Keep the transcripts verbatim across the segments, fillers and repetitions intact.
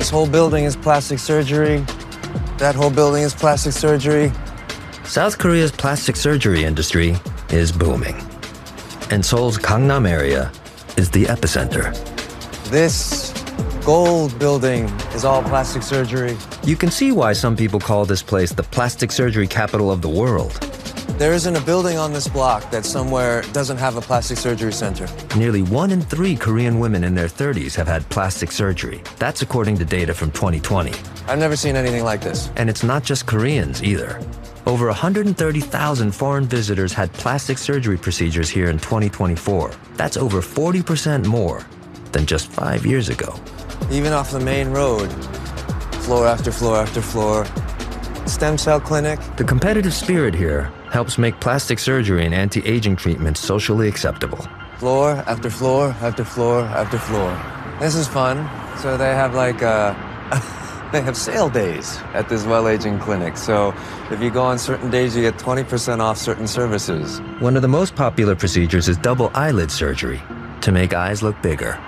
This whole building is plastic surgery. That whole building is plastic surgery. South Korea's plastic surgery industry is booming. And Seoul's Gangnam area is the epicenter. This gold building is all plastic surgery. You can see why some people call this place the plastic surgery capital of the world. There isn't a building on this block that somewhere doesn't have a plastic surgery center. Nearly one in three Korean women in their thirties have had plastic surgery. That's according to data from twenty twenty. I've never seen anything like this. And it's not just Koreans either. Over one hundred thirty thousand foreign visitors had plastic surgery procedures here in twenty twenty-four. That's over forty percent more than just five years ago. Even off the main road, floor after floor after floor. Stem cell clinic. The competitive spirit here helps make plastic surgery and anti-aging treatments socially acceptable. Floor after floor after floor after floor. This is fun. So they have like uh, they have sale days at this well-aging clinic. So if you go on certain days, you get twenty percent off certain services. One of the most popular procedures is double eyelid surgery to make eyes look bigger.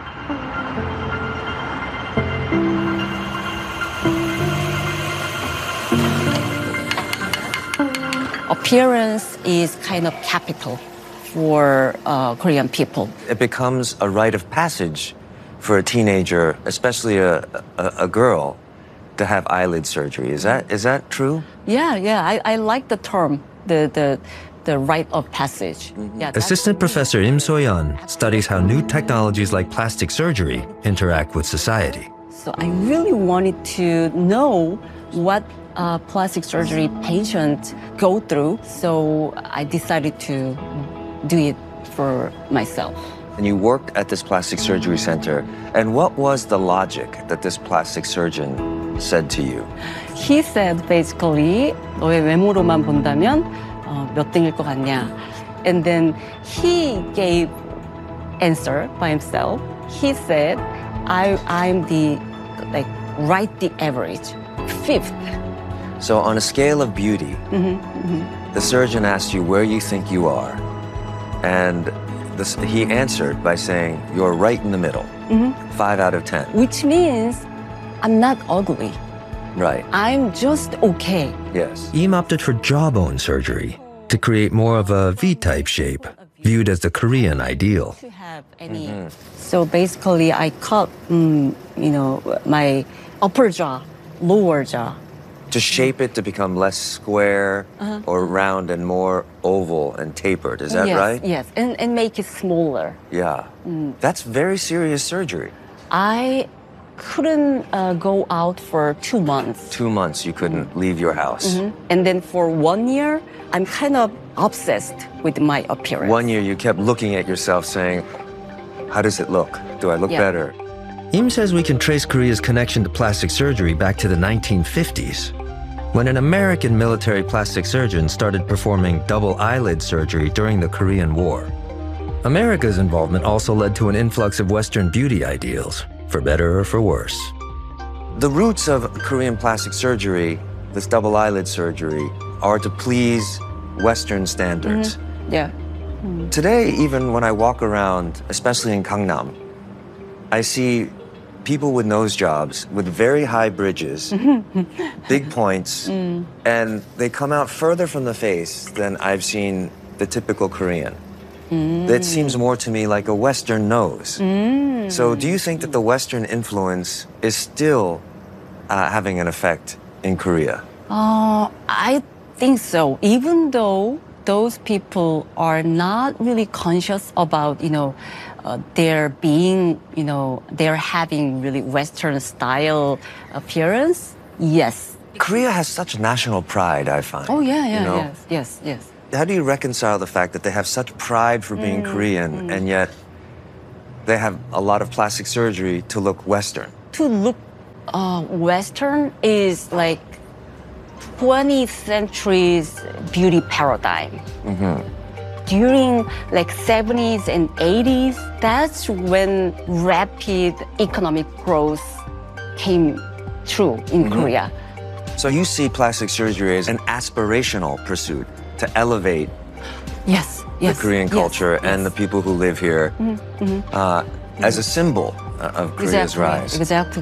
Appearance is kind of capital for uh, Korean people. It becomes a rite of passage for a teenager, especially a, a, a girl, to have eyelid surgery. Is that is that true? Yeah, yeah. I, I like the term, the the the rite of passage. Mm-hmm. Yeah, Assistant Professor Im So-yeon studies how new technologies like plastic surgery interact with society. So I really wanted to know what uh, plastic surgery patients go through. So I decided to do it for myself. And you worked at this plastic surgery center. And what was the logic that this plastic surgeon said to you? He said basically, 너의 외모로만 본다면 어, 몇 등일 것 같냐? And then he gave answer by himself. He said, I, I'm the, like, right the average, fifth. So on a scale of beauty, Mm-hmm, mm-hmm. the surgeon asked you where you think you are. And this, he answered by saying, you're right in the middle, Mm-hmm. five out of ten. Which means I'm not ugly. Right, I'm just okay. yes. Im opted for jawbone surgery to create more of a V-type shape, viewed as the Korean ideal. To have any. Mm-hmm. So basically, I cut, mm, you know, my upper jaw, lower jaw. To shape it to become less square Uh-huh. or round and more oval and tapered, is that yes, right? Yes, and, and make it smaller. Yeah. Mm. That's very serious surgery. I couldn't uh, go out for two months. Two months you couldn't leave your house. Mhm. And then for one year, I'm kind of obsessed with my appearance. One year you kept looking at yourself saying, how does it look? Do I look Yeah. better? Im says we can trace Korea's connection to plastic surgery back to the nineteen fifties, when an American military plastic surgeon started performing double eyelid surgery during the Korean War. America's involvement also led to an influx of Western beauty ideals, for better or for worse. The roots of Korean plastic surgery, this double eyelid surgery, are to please Western standards. Yeah. Today, even when I walk around, especially in Gangnam, I see people with nose jobs with very high bridges, big points, Mm. and they come out further from the face than I've seen the typical Korean. Mm. That seems more to me like a Western nose. Mm. So do you think that the Western influence is still uh, having an effect in Korea? Uh, I think so. Even though those people are not really conscious about, you know, uh, their being, you know, they're having really Western style appearance. Yes. Korea has such national pride, I find. Oh yeah, yeah, you know? yes, yes, yes. How do you reconcile the fact that they have such pride for being Mm, Korean and yet they have a lot of plastic surgery to look Western? To look uh, Western is like twentieth century's beauty paradigm. Mm-hmm. During like seventies and eighties, that's when rapid economic growth came true in Mm-hmm. Korea. So you see plastic surgery as an aspirational pursuit to elevate Yes, yes. the Korean yes, culture yes. and the people who live here Mm-hmm. uh, as a symbol uh, of Korea's Exactly, rise. exactly.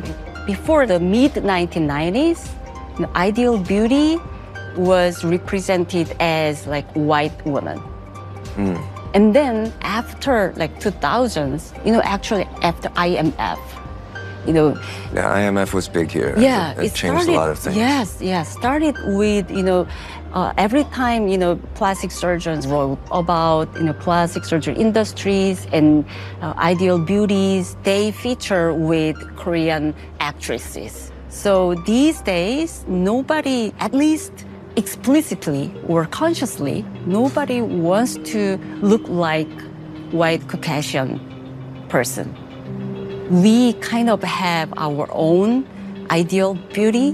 before the mid nineteen nineties, you know, ideal beauty was represented as like white woman. Mm. And then after like two thousands, you know, actually after I M F, you know. Yeah, I M F was big here. Yeah, it, it, it changed started, a lot of things. Yes, yes. Started with, you know, uh, every time, you know, plastic surgeons wrote about, you know, plastic surgery industries and uh, ideal beauties, they feature with Korean actresses. So these days, nobody, at least explicitly or consciously, nobody wants to look like white Caucasian person. We kind of have our own ideal beauty.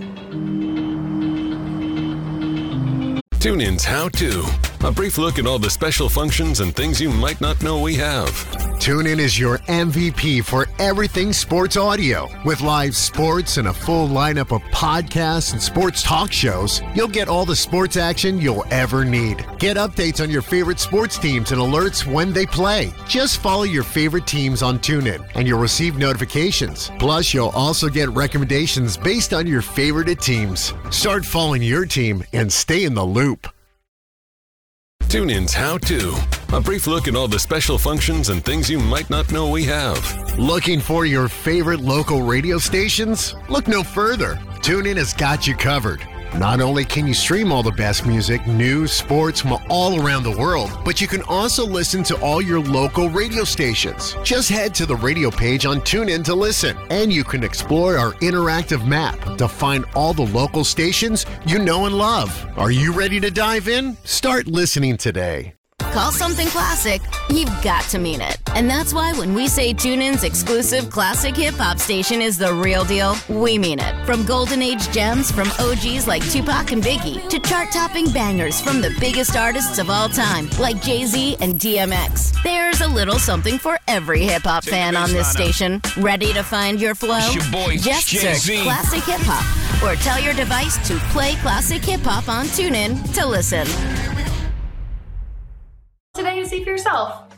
TuneIn's How To. A brief look at all the special functions and things you might not know we have. TuneIn is your M V P for everything sports audio. With live sports and a full lineup of podcasts and sports talk shows, you'll get all the sports action you'll ever need. Get updates on your favorite sports teams and alerts when they play. Just follow your favorite teams on TuneIn and you'll receive notifications. Plus, you'll also get recommendations based on your favorite teams. Start following your team and stay in the loop. TuneIn's How To. A brief look at all the special functions and things you might not know we have. Looking for your favorite local radio stations? Look no further. TuneIn has got you covered. Not only can you stream all the best music, news, sports from all around the world, but you can also listen to all your local radio stations. Just head to the radio page on TuneIn to listen, and you can explore our interactive map to find all the local stations you know and love. Are you ready to dive in? Start listening today. Call something classic, you've got to mean it. And that's why when we say TuneIn's exclusive classic hip-hop station is the real deal, we mean it. From golden age gems from O Gs like Tupac and Biggie to chart-topping bangers from the biggest artists of all time like Jay-Z and D M X. There's a little something for every hip-hop fan on this station. Ready to find your flow? It's your boy, Just Jay-Z. search Classic Hip Hop or tell your device to play Classic Hip Hop on TuneIn to listen. Today and see for yourself.